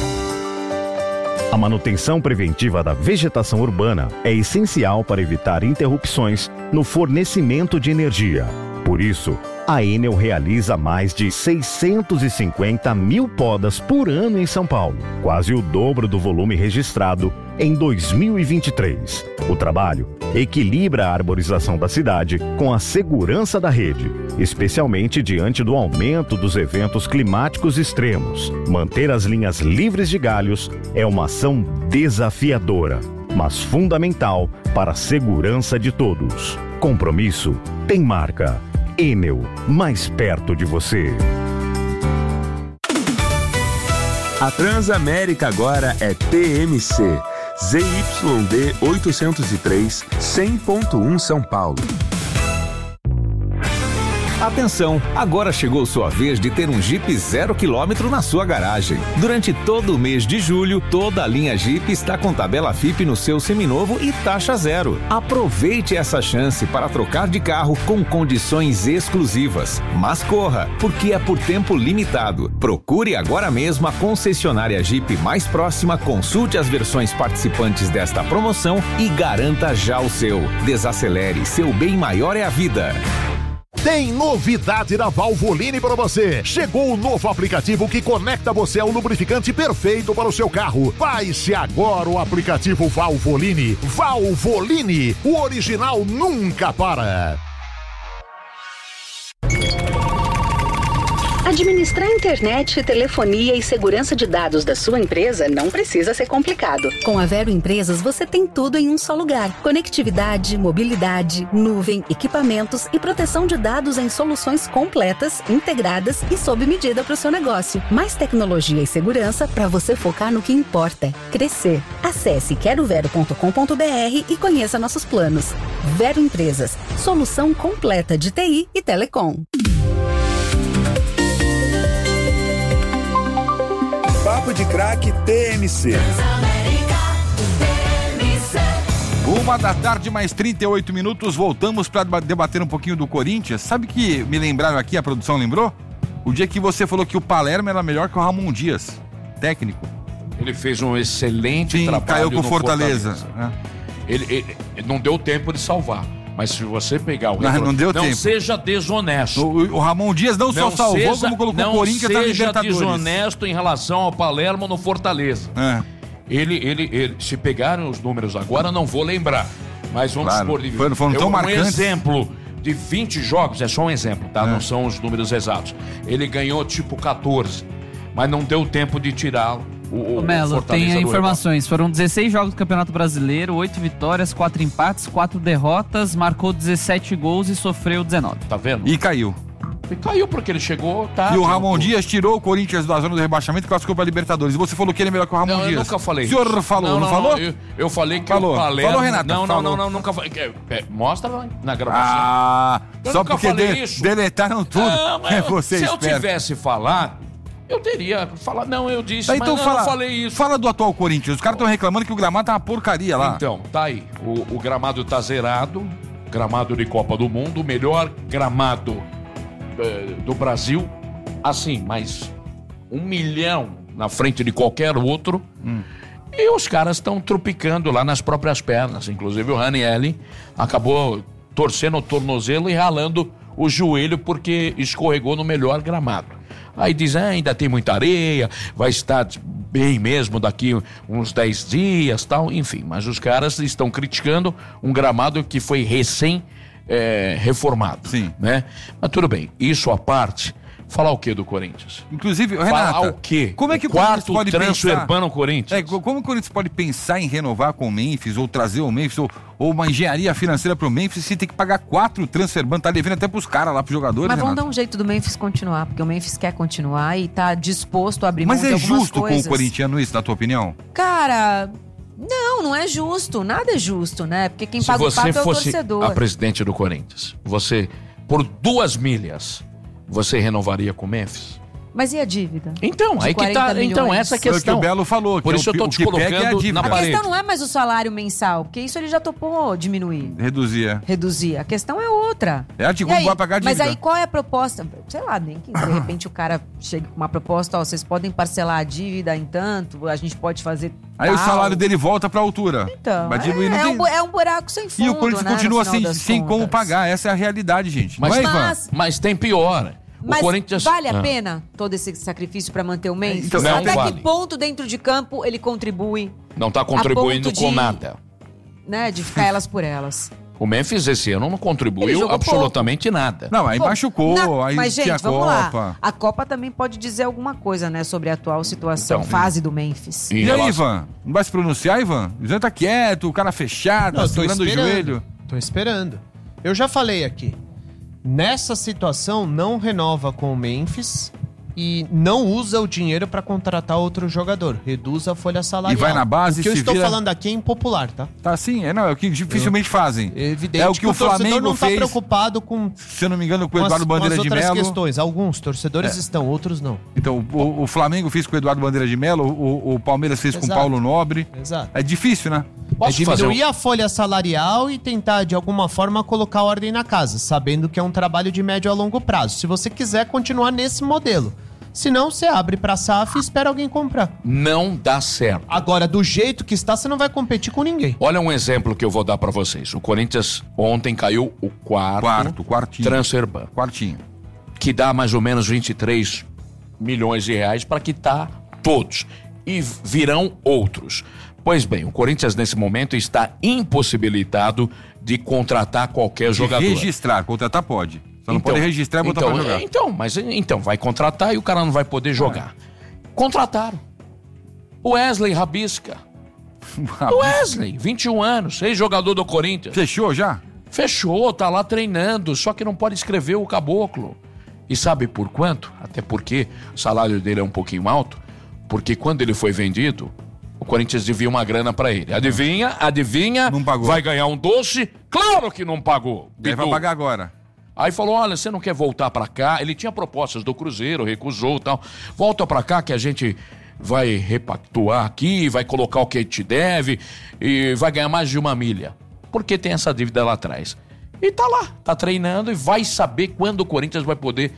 A manutenção preventiva da vegetação urbana é essencial para evitar interrupções no fornecimento de energia. Por isso, a Enel realiza mais de seiscentos e cinquenta mil podas por ano em São Paulo, quase o dobro do volume registrado em dois mil e vinte e três. O trabalho equilibra a arborização da cidade com a segurança da rede, especialmente diante do aumento dos eventos climáticos extremos. Manter as linhas livres de galhos é uma ação desafiadora, mas fundamental para a segurança de todos. Compromisso tem marca. Enel, mais perto de você. A Transamérica agora é T M C. Z Y D oitocentos e três, cem ponto um São Paulo. Atenção, agora chegou sua vez de ter um Jeep zero quilômetro na sua garagem. Durante todo o mês de julho, toda a linha Jeep está com tabela F I P no seu seminovo e taxa zero. Aproveite essa chance para trocar de carro com condições exclusivas. Mas corra, porque é por tempo limitado. Procure agora mesmo a concessionária Jeep mais próxima, consulte as versões participantes desta promoção e garanta já o seu. Desacelere, seu bem maior é a vida. Tem novidade da Valvoline para você. Chegou o novo aplicativo que conecta você ao lubrificante perfeito para o seu carro. Baixe agora o aplicativo Valvoline. Valvoline, o original nunca para. Administrar internet, telefonia e segurança de dados da sua empresa não precisa ser complicado. Com a Vero Empresas, você tem tudo em um só lugar. Conectividade, mobilidade, nuvem, equipamentos e proteção de dados em soluções completas, integradas e sob medida para o seu negócio. Mais tecnologia e segurança para você focar no que importa: crescer. Acesse quero vero ponto com ponto br e conheça nossos planos. Vero Empresas, solução completa de T I e telecom. Papo de Craque T M C. Uma da tarde, mais trinta e oito minutos, voltamos para debater um pouquinho do Corinthians. Sabe que me lembraram aqui, a produção lembrou? O dia que você falou que o Palermo era melhor que o Ramon Dias, técnico. Ele fez um excelente Sim, trabalho caiu com no Fortaleza. Fortaleza. É. Ele, ele, ele não deu tempo de salvar. Mas se você pegar o... Não, Retro, não deu não tempo. seja desonesto. O, o Ramon Dias não, não só salvou, seja, como colocou o Corinthians na Libertadores. Não seja desonesto em relação ao Palermo no Fortaleza. É. Ele, ele, ele, se pegarem os números agora, não vou lembrar. Mas vamos claro, supor... Foram, foram tão um marcantes. exemplo de vinte jogos, é só um exemplo, tá? É. Não são os números exatos. Ele ganhou tipo catorze, mas não deu tempo de tirá-lo. O, o Melo, tem informações. Foram dezesseis jogos do Campeonato Brasileiro, oito vitórias, quatro empates, quatro derrotas, marcou dezessete gols e sofreu dezenove. Tá vendo? E caiu. E caiu porque ele chegou, tá? E o Ramon Dias tirou o Corinthians da zona do rebaixamento e classificou pra Libertadores. E você falou que ele é melhor que o Ramon não, Dias. Eu nunca falei. O senhor isso. falou, não, não, não falou? Não, eu, eu falei que falou. o Palermo... Falou, Renata? Não, falou. não, não, não, nunca falei. É, é, mostra na gravação. Ah, eu só porque de, deletaram tudo. Não, mas é você se esperto. eu tivesse falado, eu teria falado. Não, eu disse, tá, então mas fala, eu não falei isso. Fala do atual Corinthians. Os caras estão reclamando que o gramado tá uma porcaria lá. Então, tá aí. O, o gramado tá zerado. Gramado de Copa do Mundo. O melhor gramado é, do Brasil. Assim, mas um milhão na frente de qualquer outro. Hum. E os caras estão tropicando lá nas próprias pernas. Inclusive o Ranieri acabou torcendo o tornozelo e ralando o joelho porque escorregou no melhor gramado. Aí diz, ah, ainda tem muita areia, vai estar bem mesmo daqui uns dez dias, tal, enfim. Mas os caras estão criticando um gramado que foi recém é, reformado. Sim. Né? Mas tudo bem, isso à parte, Falar o quê do Corinthians? Inclusive, Renata, Falar o quê? como é que o, o quarto Corinthians pode transfer pensar... no Corinthians? É, como o Corinthians pode pensar em renovar com o Memphis, ou trazer o Memphis, ou, ou uma engenharia financeira pro Memphis, se tem que pagar quatro transfer ban, tá devendo até pros caras lá, pros jogadores, Mas vamos Renata? dar um jeito do Memphis continuar, porque o Memphis quer continuar e tá disposto a abrir mão Mas de é algumas justo coisas. com o corintiano isso, na tua opinião? Cara, não, não é justo. Nada é justo, né? Porque quem Se paga o você pato é o fosse torcedor. a presidente do Corinthians, você, por duas milhas, você renovaria com o Memphis? Mas e a dívida? Então, De aí que tá. quarenta Então, milhões? essa é a questão. Foi o que o Belo falou. Por que isso é o eu tô que- te o que pega é a colocando dívida. na A parede. questão não é mais o salário mensal, porque isso ele já topou diminuir. Reduzir. Reduzir. A questão é outra. É a de E como aí? vai pagar a Mas dívida. aí qual é a proposta? Sei lá, nem que de repente o cara chega com uma proposta, ó, vocês podem parcelar a dívida em tanto, a gente pode fazer Aí o tal. salário dele volta pra altura. Então, Vai diluir, é, não é tem- um, bu- é um buraco sem fundo, E o Corinthians né, continua no final sem, das sem como contas. pagar. Essa é a realidade, gente. Mas, não é, Ivan? mas- mas tem pior. O Mas Corinthians... vale a Ah. pena todo esse sacrifício para manter o Memphis? Então, não Até vale. que ponto dentro de campo ele contribui, Não está a contribuindo ponto com de- nada. né, de ficar elas por elas? O Memphis esse ano não Ele contribuiu jogou absolutamente nada. Não, aí Pô, machucou, na- aí Mas, tinha gente, a vamos Copa. lá. A Copa também pode dizer alguma coisa, né, sobre a atual situação, Então, fase do Memphis. E aí, Ivan? Não vai se pronunciar, Ivan? O Ivan tá quieto, o cara fechado, Não, tá eu tô segurando o esperando. joelho. Tô esperando. Eu já falei aqui. Nessa situação, não renova com o Memphis e não usa o dinheiro pra contratar outro jogador. Reduz a folha salarial. E vai na base O que eu se estou vira- falando aqui é impopular, tá? Tá assim, é, não, é o que dificilmente fazem. É evidente É o que, o torcedor Flamengo não tá fez, preocupado com, se eu não me engano, com o com as, Eduardo com as Bandeira de outras Melo. questões. Alguns torcedores É. estão, outros não. Então, o, o Flamengo fez com o Eduardo Bandeira de Melo, o, o Palmeiras fez com o Exato. Paulo Nobre. Exato. É difícil, né? É diminuir a folha salarial e tentar, de alguma forma, colocar ordem na casa, sabendo que é um trabalho de médio a longo prazo. Se você quiser continuar nesse modelo. Se não, você abre pra S A F e espera alguém comprar. Não dá certo. Agora, do jeito que está, você não vai competir com ninguém. Olha um exemplo que eu vou dar pra vocês. O Corinthians ontem caiu o quarto, Quarto, quartinho. transfer ban, Quartinho. que dá mais ou menos vinte e três milhões de reais para quitar todos. E virão outros. Pois bem, o Corinthians nesse momento está impossibilitado de contratar qualquer De jogador. registrar, contratar pode. Só não pode registrar e botar então, pra jogar. é, Então, mas então, vai contratar e o cara não vai poder jogar. Contrataram. O Wesley Rabisca. O Wesley, vinte e um anos, ex-jogador do Corinthians. Fechou já? Fechou, tá lá treinando, só que não pode escrever o caboclo. E sabe por quanto? Até porque o salário dele é um pouquinho alto, porque quando ele foi vendido, o Corinthians devia uma grana pra ele. Adivinha? Adivinha? Não pagou. Vai ganhar um doce? Claro que não pagou. Aí vai Bidu. pagar agora. Aí falou, olha, você não quer voltar pra cá? Ele tinha propostas do Cruzeiro, recusou e tal. Volta pra cá que a gente vai repactuar aqui, vai colocar o que te deve e vai ganhar mais de uma milha. Porque tem essa dívida lá atrás. E tá lá, tá treinando e vai saber quando o Corinthians vai poder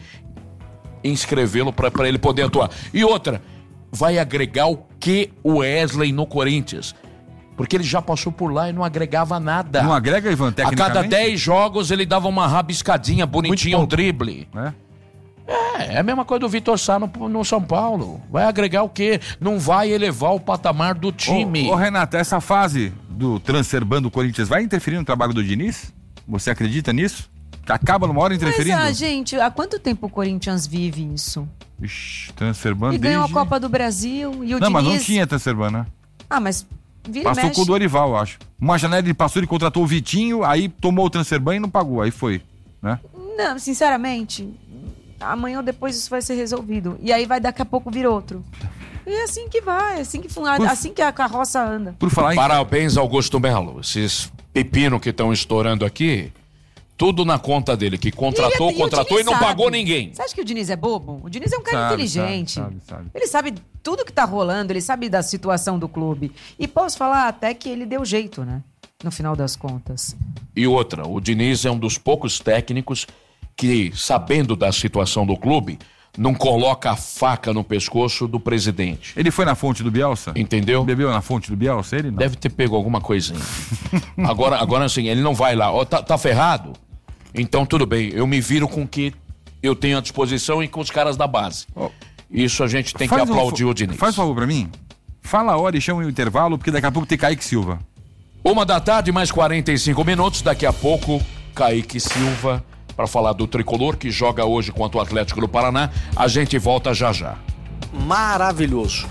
inscrevê-lo pra, pra ele poder atuar. E outra, vai agregar o que o Wesley no Corinthians? Porque ele já passou por lá e não agregava nada. Não agrega, Ivan, A tecnicamente? cada dez jogos ele dava uma rabiscadinha bonitinha, um drible. É? É, é a mesma coisa do Vitor Sá no, no São Paulo. Vai agregar o quê? Não vai elevar o patamar do time. Ô, ô Renata, essa fase do transfer ban do Corinthians vai interferir no trabalho do Diniz? Você acredita nisso? Que acaba numa hora Mas, interferindo? ah, gente, há quanto tempo o Corinthians vive isso? Ixi, transfer ban E ganhou a desde... Copa do Brasil e o Não, Diniz... mas não tinha transfer ban, né? Ah, mas vira e Passou mexe. com o Dorival, eu acho. Uma janela ele passou, ele contratou o Vitinho, aí tomou o transfer ban e não pagou, aí foi, né? Não, sinceramente, amanhã ou depois isso vai ser resolvido. E aí vai daqui a pouco vir outro. E é assim que vai, é assim que, fun- Por- assim que a carroça anda. Por falar em... Parabéns, Augusto Melo. Esses pepino que estão estourando aqui, tudo na conta dele, que contratou, E- e o contratou e Diniz não sabe. pagou ninguém. Você acha que o Diniz é bobo? O Diniz é um cara Sabe, inteligente. sabe, sabe, sabe. Ele sabe tudo que tá rolando, ele sabe da situação do clube. E posso falar até que ele deu jeito, né? No final das contas. E outra, o Diniz é um dos poucos técnicos que, sabendo da situação do clube, não coloca a faca no pescoço do presidente. Ele foi na fonte do Bielsa? Entendeu? Bebeu na fonte do Bielsa? Ele não. Deve ter pego alguma coisinha. agora, agora assim, ele não vai lá. Ó, tá, tá ferrado? Então tudo bem, eu me viro com o que eu tenho à disposição e com os caras da base. Isso a gente tem que Faz um aplaudir fa- o Diniz. Faz um favor pra mim. Fala a hora e chama o intervalo, porque daqui a pouco tem Kaique Silva. Uma da tarde, mais quarenta e cinco minutos. Daqui a pouco, Kaique Silva para falar do Tricolor, que joga hoje contra o Atlético do Paraná. A gente volta já já. Maravilhoso.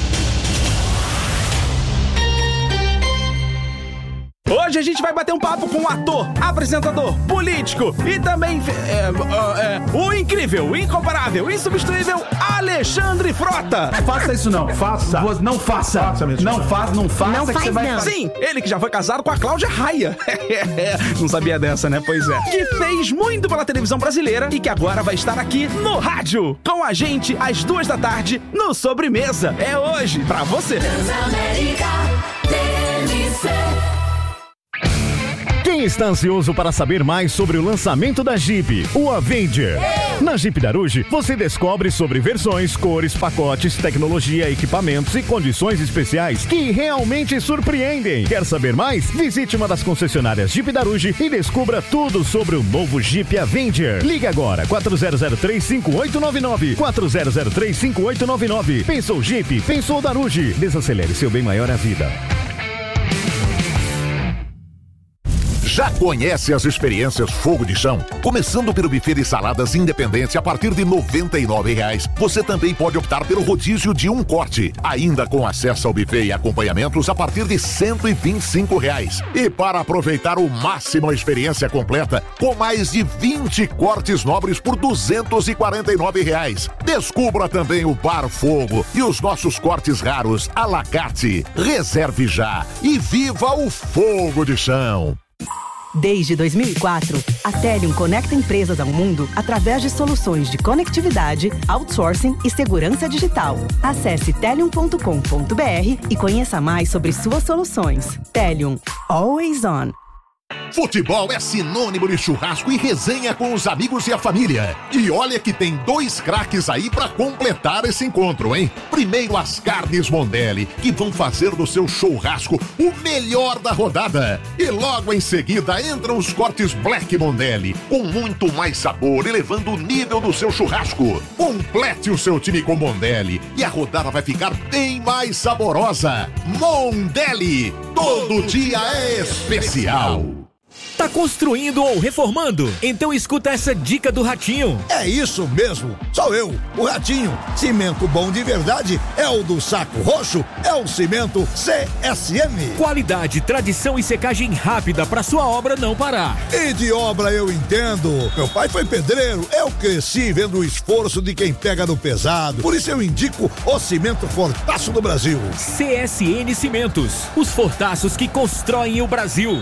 Hoje a gente vai bater um papo com o ator, apresentador, político e também é, é, o incrível, o incomparável, insubstituível Alexandre Frota. Faça isso não, faça. Não faça. faça não faça, não faça. Não que faz você vai não. Sim, ele que já foi casado com a Cláudia Raia. Não sabia dessa, né? Pois é. Que fez muito pela televisão brasileira e que agora vai estar aqui no rádio com a gente às duas da tarde no Sobremesa. É hoje pra você. Transamérica T M C. Quem está ansioso para saber mais sobre o lançamento da Jeep, o Avenger? Na Jeep Daruge, você descobre sobre versões, cores, pacotes, tecnologia, equipamentos e condições especiais que realmente surpreendem. Quer saber mais? Visite uma das concessionárias Jeep Daruge e descubra tudo sobre o novo Jeep Avenger. Ligue agora, quatro zero zero três, cinco oito nove nove, quatro zero zero três, cinco oito nove nove. Pensou Jeep, pensou Daruge. Desacelere seu bem maior à vida. Já conhece as experiências Fogo de Chão? Começando pelo buffet de saladas independente a partir de noventa e nove reais. Você também pode optar pelo rodízio de um corte, ainda com acesso ao buffet e acompanhamentos a partir de cento e vinte e cinco reais. E para aproveitar o máximo a experiência completa, com mais de vinte cortes nobres por duzentos e quarenta e nove reais. Descubra também o Bar Fogo e os nossos cortes raros à la carte. Reserve já e viva o Fogo de Chão! Desde dois mil e quatro, a Telium conecta empresas ao mundo através de soluções de conectividade, outsourcing e segurança digital. Acesse telium ponto com ponto br e conheça mais sobre suas soluções. Telium, always on. Futebol é sinônimo de churrasco e resenha com os amigos e a família. E olha que tem dois craques aí pra completar esse encontro, hein? Primeiro as carnes Mondelli, que vão fazer do seu churrasco o melhor da rodada. E logo em seguida entram os cortes Black Mondelli, com muito mais sabor, elevando o nível do seu churrasco. Complete o seu time com Mondelli e a rodada vai ficar bem mais saborosa. Mondelli, todo dia é especial. Tá construindo ou reformando? Então escuta essa dica do Ratinho. É isso mesmo, sou eu, o Ratinho. Cimento bom de verdade é o do Saco Roxo, é o cimento C S M. Qualidade, tradição e secagem rápida pra sua obra não parar. E de obra eu entendo. Meu pai foi pedreiro, eu cresci vendo o esforço de quem pega no pesado. Por isso eu indico o cimento Fortaço do Brasil. C S N Cimentos, os fortaços que constroem o Brasil.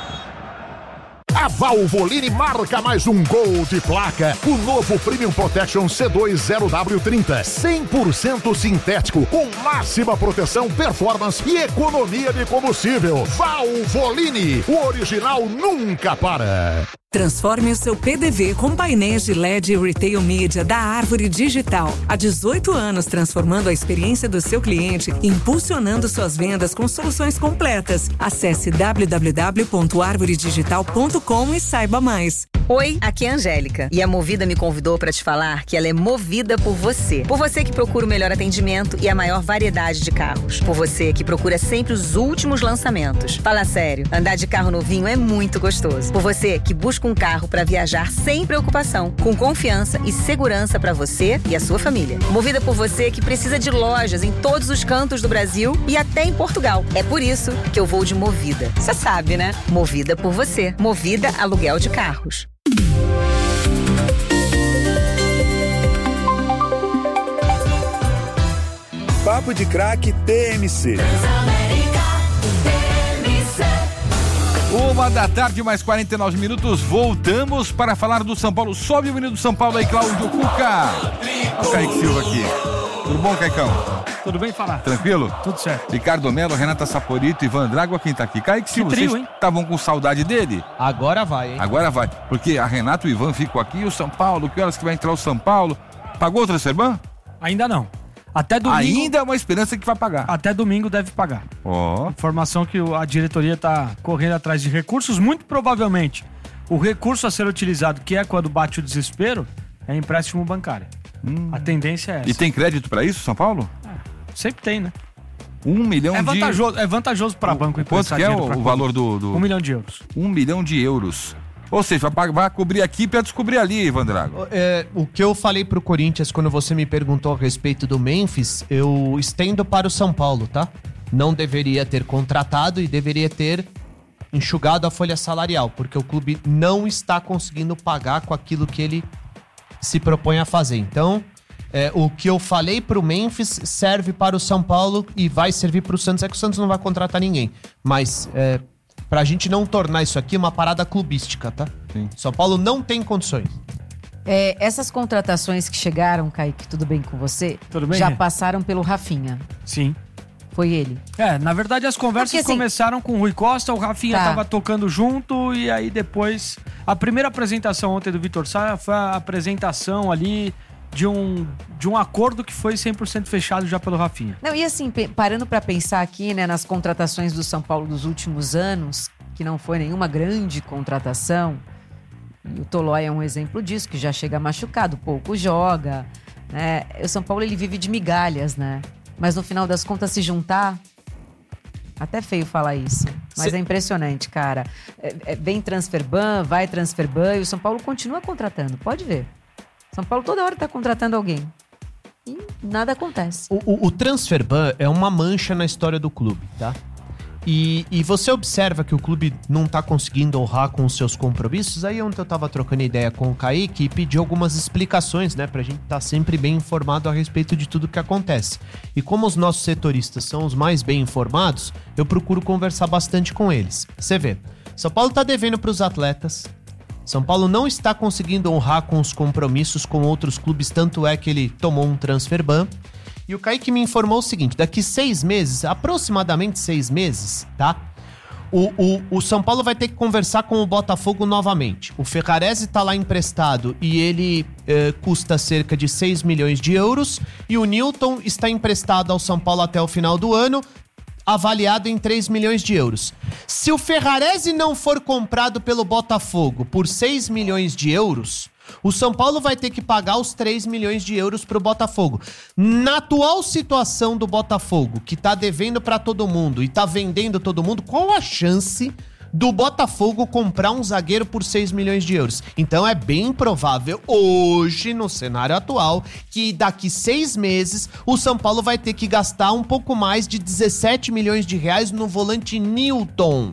A Valvoline marca mais um gol de placa. O novo Premium Protection C dois zero W trinta, cem por cento sintético, com máxima proteção, performance e economia de combustível. Valvoline, o original nunca para. Transforme o seu P D V com painéis de L E D e Retail Media da Árvore Digital. Há dezoito anos transformando a experiência do seu cliente e impulsionando suas vendas com soluções completas. Acesse w w w ponto árvore digital ponto com e saiba mais. Oi, aqui é a Angélica e a Movida me convidou para te falar que ela é movida por você. Por você que procura o melhor atendimento e a maior variedade de carros. Por você que procura sempre os últimos lançamentos. Fala sério, andar de carro novinho é muito gostoso. Por você que busca um carro para viajar sem preocupação, com confiança e segurança para você e a sua família. Movida por você que precisa de lojas em todos os cantos do Brasil e até em Portugal. É por isso que eu vou de Movida. Você sabe, né? Movida por você. Movida Aluguel de Carros. Papo de Craque T M C. Uma da tarde, mais quarenta e nove minutos, voltamos para falar do São Paulo. Sobe o menino do São Paulo aí, Cláudio Cuca. O Kaique Silva aqui. Tudo bom, Caicão? Tudo bem, falar? Tranquilo? Tudo certo. Ricardo Melo, Renata Saporito, Ivan Drágua, quem tá aqui? Kaique Silva, trio, vocês estavam com saudade dele? Agora vai, hein? Agora vai, porque a Renata e o Ivan ficam aqui e o São Paulo, que horas que vai entrar o São Paulo? Pagou o Transferban? Ainda não. Até domingo... Ainda é uma esperança que vai pagar. Até domingo deve pagar. Ó. Oh. Informação que a diretoria está correndo atrás de recursos, muito provavelmente o recurso a ser utilizado, que é quando bate o desespero, é empréstimo bancário. Hum. A tendência é essa. E tem crédito para isso, São Paulo? É, sempre tem, né? Um milhão é de... Vantajoso, é vantajoso para banco emprestar dinheiro. Quanto que é o, o valor do, do... Um milhão de euros. Um milhão de euros. Ou seja, vai, vai cobrir aqui pra descobrir ali, Ivan Drago. É, o que eu falei pro Corinthians quando você me perguntou a respeito do Memphis, eu estendo para o São Paulo, tá? Não deveria ter contratado e deveria ter enxugado a folha salarial, porque o clube não está conseguindo pagar com aquilo que ele se propõe a fazer. Então, é, o que eu falei pro Memphis serve para o São Paulo e vai servir pro Santos. É que o Santos não vai contratar ninguém, mas é, pra gente não tornar isso aqui uma parada clubística, tá? Sim. São Paulo não tem condições. É, essas contratações que chegaram, Kaique, tudo bem com você? Tudo bem, já né? passaram pelo Rafinha. Sim. Foi ele. É, na verdade as conversas Porque, assim, começaram com o Rui Costa, o Rafinha Tá. tava tocando junto e aí depois... A primeira apresentação ontem do Vitor Sá foi a apresentação ali de um, de um acordo que foi cem por cento fechado já pelo Rafinha. Não, e assim, pe- parando pra pensar aqui, né, nas contratações do São Paulo dos últimos anos, que não foi nenhuma grande contratação, e o Tolói é um exemplo disso, que já chega machucado, pouco joga, né? O São Paulo, ele vive de migalhas, né? Mas no final das contas, se juntar, até feio falar isso, mas Cê- é impressionante, cara. É, é, vem transferban, vai transferban, e o São Paulo continua contratando, pode ver. São Paulo toda hora tá contratando alguém. E nada acontece. O, o, o transfer ban é uma mancha na história do clube, tá? E, e você observa que o clube não tá conseguindo honrar com os seus compromissos. Aí ontem eu tava trocando ideia com o Kaique e pedi algumas explicações, né? Pra gente estar sempre bem informado a respeito de tudo que acontece. E como os nossos setoristas são os mais bem informados, eu procuro conversar bastante com eles. Você vê, São Paulo tá devendo pros atletas. São Paulo não está conseguindo honrar com os compromissos com outros clubes, tanto é que ele tomou um transfer ban. E o Kaique me informou o seguinte, daqui seis meses, aproximadamente seis meses, tá? O, o, o São Paulo vai ter que conversar com o Botafogo novamente. O Ferrarese tá lá emprestado e ele eh, custa cerca de seis milhões de euros. E o Newton está emprestado ao São Paulo até o final do ano, avaliado em três milhões de euros. Se o Ferrarese não for comprado pelo Botafogo por seis milhões de euros, o São Paulo vai ter que pagar os três milhões de euros pro Botafogo. Na atual situação do Botafogo, que tá devendo pra todo mundo e tá vendendo todo mundo, qual a chance do Botafogo comprar um zagueiro por seis milhões de euros? Então é bem provável hoje, no cenário atual, que daqui seis meses o São Paulo vai ter que gastar um pouco mais de dezessete milhões de reais no volante Newton.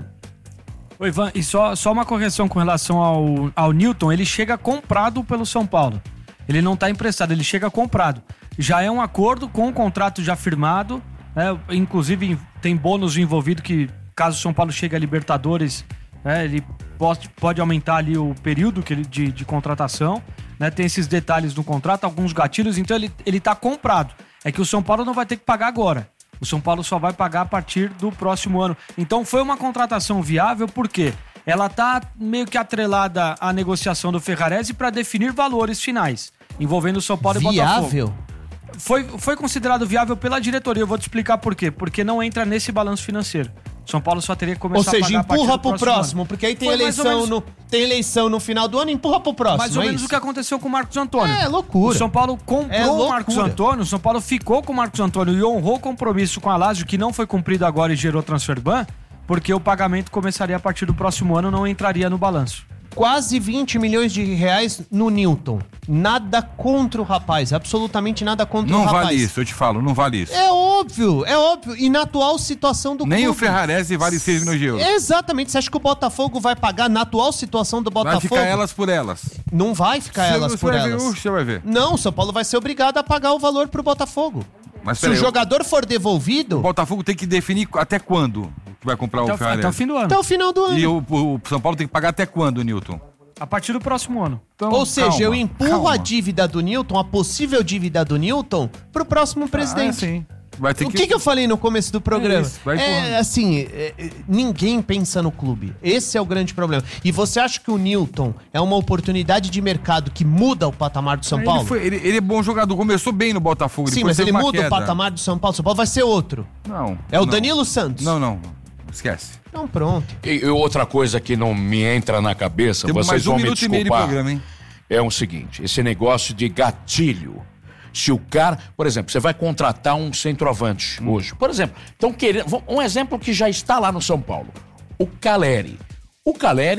Ô Ivan, e só, só uma correção com relação ao, ao Newton, ele chega comprado pelo São Paulo. Ele não tá emprestado, ele chega comprado. Já é um acordo com o contrato já firmado, né? Inclusive tem bônus envolvido que, caso o São Paulo chegue a Libertadores, né, ele pode, pode aumentar ali o período que ele, de, de contratação, né? Tem esses detalhes no contrato, alguns gatilhos, então ele, ele tá comprado. É que o São Paulo não vai ter que pagar agora. O São Paulo só vai pagar a partir do próximo ano. Então foi uma contratação viável, porque ela tá meio que atrelada à negociação do Ferrarese para definir valores finais, envolvendo o São Paulo e Botafogo. Viável? Foi, foi considerado viável pela diretoria, eu vou te explicar por quê. Porque não entra nesse balanço financeiro. São Paulo só teria que começar Ou seja, a pagar a partir empurra do pro próximo, próximo, ano. porque aí tem Foi mais ou eleição, menos- no, tem eleição no final do ano, empurra pro próximo. Mais ou é menos isso? o que aconteceu com o Marcos Antônio. É, loucura. O São Paulo comprou É o Marcos loucura. Antônio, o São Paulo ficou com o Marcos Antônio e honrou o compromisso com a Lazio, que não foi cumprido agora e gerou transfer ban, porque o pagamento começaria a partir do próximo ano, não entraria no balanço. Quase vinte milhões de reais no Newton. Nada contra o rapaz, absolutamente nada contra o Não rapaz. vale isso, eu te falo, não vale isso. É óbvio, é óbvio. E na atual situação do Nem clube... o Ferrarese vale seis milhões de euros. Exatamente. Você acha que o Botafogo vai pagar na atual situação do Vai Botafogo? ficar elas por elas. Não vai ficar Você- elas você por vai ver, elas. uh, você vai ver. Não, o São Paulo vai ser obrigado a pagar o valor pro Botafogo. Mas Se o peraí, jogador for devolvido... O Botafogo tem que definir até quando que vai comprar Até o o- Ferrarese. até o fim do ano. Até o final do ano. E o, o São Paulo tem que pagar até quando, Newton? A partir do próximo ano. Então, Ou seja, calma, eu empurro calma. a dívida do Newton, a possível dívida do Newton, pro próximo presidente. Ah, sim. Vai ter O que, que eu falei no começo do programa? É isso, vai É, empurrando. assim, é, é, ninguém pensa no clube. Esse é o grande problema. E você acha que o Newton é uma oportunidade de mercado que muda o patamar do São Ele Paulo? foi- Ele, ele é bom jogador, começou bem no Botafogo. Sim, depois mas teve ele uma muda queda. o patamar do São Paulo. São Paulo vai ser outro. Não. É o não. Danilo Santos. Não, não. Esquece. Não, pronto. E, e outra coisa que não me entra na cabeça, Temos vocês mais um vão me minuto e meio de desculpar, programa, hein? é o seguinte, esse negócio de gatilho. Se o cara, por exemplo, você vai contratar um centroavante Hum. hoje, por exemplo, então querendo, um exemplo que já está lá no São Paulo, o Caleri. O Caleri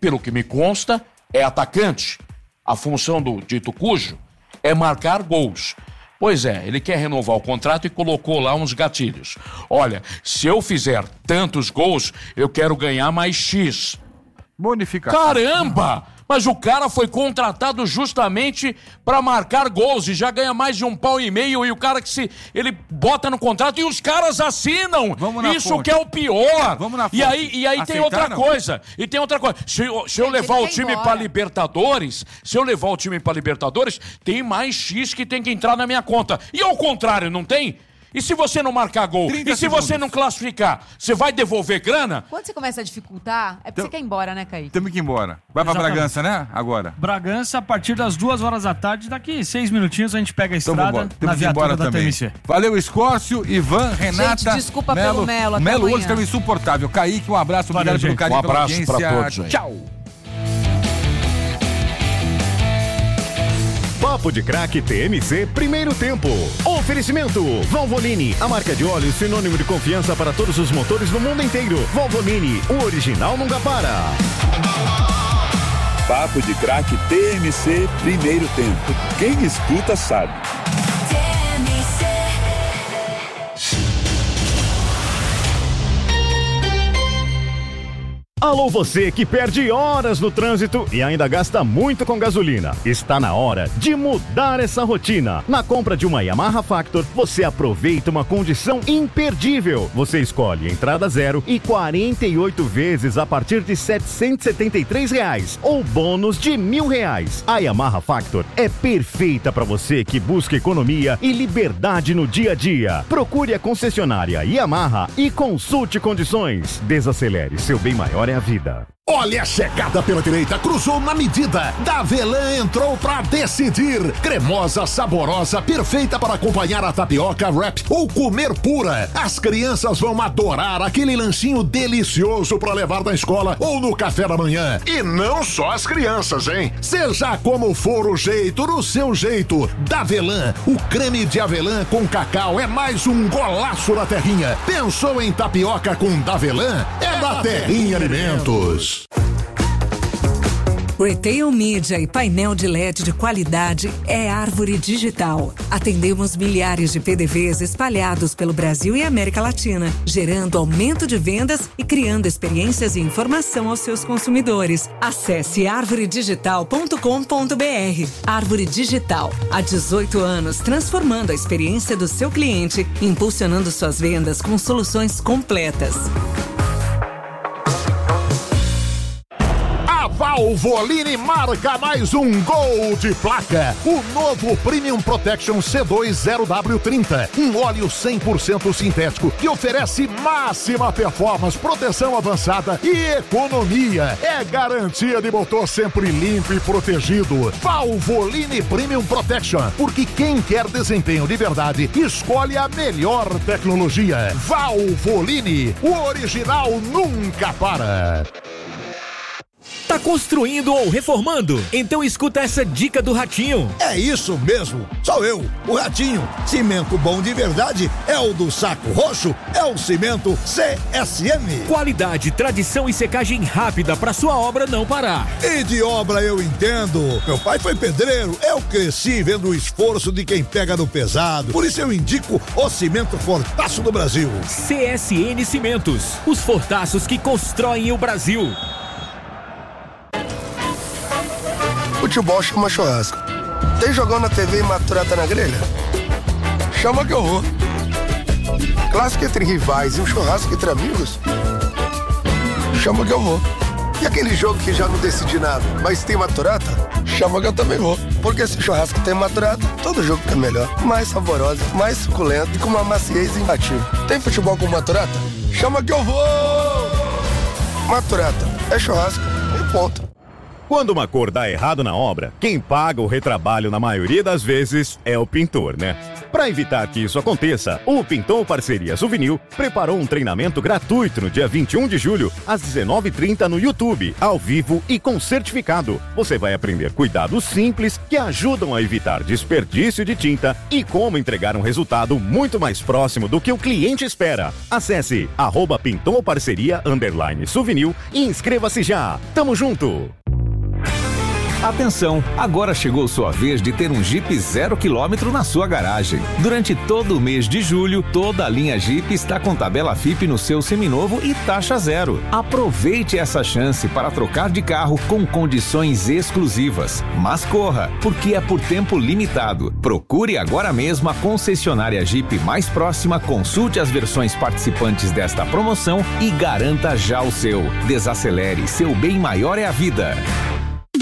pelo que me consta, é atacante. A função do dito cujo é marcar gols. Pois é, ele quer renovar o contrato e colocou lá uns gatilhos. Olha, se eu fizer tantos gols, eu quero ganhar mais X. Bonificação. Caramba! Mas o cara foi contratado justamente para marcar gols e já ganha mais de um pau e meio, e o cara que se ele bota no contrato e os caras assinam. Vamos na Isso fonte. que é o pior. Vamos na e fonte. aí, e aí tem outra Aceitaram? coisa. E tem outra coisa. Se, eu- se eu levar o time para Libertadores, se eu levar o time para Libertadores, tem mais X que tem que entrar na minha conta. E ao contrário, não tem? E se você não marcar gol? E se segundos. você não classificar? Você vai devolver grana? Quando você começa a dificultar, é porque você quer ir embora, né, Kaique? Temos que ir embora. Vai pra Exatamente. Bragança, né? Agora. Bragança, a partir das duas horas da tarde, daqui seis minutinhos a gente pega a Então estrada vambora. na Temos que ir viatura embora da também. T M C. Valeu, Escócio, Ivan, Renata. Gente, desculpa pelo Melo, até Melo amanhã. hoje estava insuportável. Kaique, um abraço, Valeu, obrigado pelo gente. carinho, Um pela abraço pra audiência. todos aí. Tchau. Papo de Craque T M C, primeiro tempo. Oferecimento: Valvoline, a marca de óleo sinônimo de confiança para todos os motores do mundo inteiro. Valvoline, o original nunca para. Papo de Craque T M C, primeiro tempo. Quem escuta sabe. Alô, você que perde horas no trânsito e ainda gasta muito com gasolina. Está na hora de mudar essa rotina. Na compra de uma Yamaha Factor, você aproveita uma condição imperdível. Você escolhe entrada zero e quarenta e oito vezes a partir de setecentos e setenta e três reais ou bônus de mil reais. A Yamaha Factor é perfeita para você que busca economia e liberdade no dia a dia. Procure a concessionária Yamaha e consulte condições. Desacelere, seu bem maior é a vida. Olha a chegada pela direita, cruzou na medida. Davelan entrou pra decidir. Cremosa, saborosa, perfeita para acompanhar a tapioca, wrap ou comer pura. As crianças vão adorar aquele lanchinho delicioso para levar na escola ou no café da manhã. E não só as crianças, hein? Seja como for o jeito, no seu jeito. Davelan, o creme de avelã com cacau é mais um golaço da terrinha. Pensou em tapioca com Davelan? É da Terrinha Alimentos. Retail Media e painel de L E D de qualidade é Árvore Digital. Atendemos milhares de P D Vs espalhados pelo Brasil e América Latina, gerando aumento de vendas e criando experiências e informação aos seus consumidores. Acesse árvore digital ponto com ponto b r. Árvore Digital, há dezoito anos, transformando a experiência do seu cliente, impulsionando suas vendas com soluções completas. Valvoline marca mais um gol de placa. O novo Premium Protection C dois zero W trinta. Um óleo cem por cento sintético que oferece máxima performance, proteção avançada e economia. É garantia de motor sempre limpo e protegido. Valvoline Premium Protection. Porque quem quer desempenho de verdade, escolhe a melhor tecnologia. Valvoline. O original nunca para. Tá construindo ou reformando? Então escuta essa dica do Ratinho. É isso mesmo, sou eu, o Ratinho. Cimento bom de verdade é o do Saco Roxo, é o cimento C S M. Qualidade, tradição e secagem rápida para sua obra não parar. E de obra eu entendo. Meu pai foi pedreiro, eu cresci vendo o esforço de quem pega no pesado. Por isso eu indico o cimento Fortaço do Brasil. C S N Cimentos, os fortaços que constroem o Brasil. Futebol chama churrasco. Tem jogão na T V e maturata na grelha? Chama que eu vou. Clássico entre rivais e um churrasco entre amigos? Chama que eu vou. E aquele jogo que já não decidi nada, mas tem maturata? Chama que eu também vou. Porque se o churrasco tem maturata, todo jogo fica melhor. Mais saborosa, mais suculento e com uma maciez imbatível. Tem futebol com maturata? Chama que eu vou! Maturata. É churrasco e ponto. Quando uma cor dá errado na obra, quem paga o retrabalho na maioria das vezes é o pintor, né? Para evitar que isso aconteça, o Pinton Parceria Souvenir preparou um treinamento gratuito no dia vinte e um de julho, às dezenove e trinta no YouTube, ao vivo e com certificado. Você vai aprender cuidados simples que ajudam a evitar desperdício de tinta e como entregar um resultado muito mais próximo do que o cliente espera. Acesse arroba Pinton Parceria underline Souvenir e inscreva-se já. Tamo junto! Atenção, agora chegou sua vez de ter um Jeep zero quilômetro na sua garagem. Durante todo o mês de julho, toda a linha Jeep está com tabela F I P no seu seminovo e taxa zero. Aproveite essa chance para trocar de carro com condições exclusivas. Mas corra, porque é por tempo limitado. Procure agora mesmo a concessionária Jeep mais próxima, consulte as versões participantes desta promoção e garanta já o seu. Desacelere, seu bem maior é a vida.